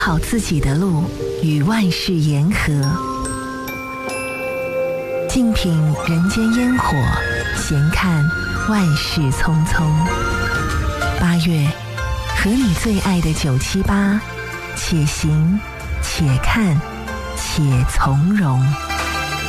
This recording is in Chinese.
好自己的路，与万事言和。静品人间烟火，闲看万事匆匆。8月，和你最爱的978，且行且看且从容。